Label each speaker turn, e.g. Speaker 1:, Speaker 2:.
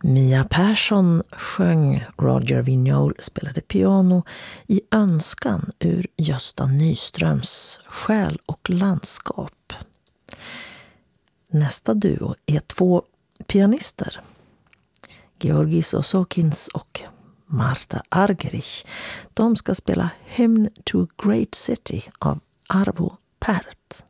Speaker 1: Mia Persson sjöng, Roger Vignol spelade piano i Önskan ur Gösta Nyströms Själ och landskap. Nästa duo är två pianister, Georgis Osokins och Marta Argerich. De ska spela Hymn to a Great City av Arvo Pärt.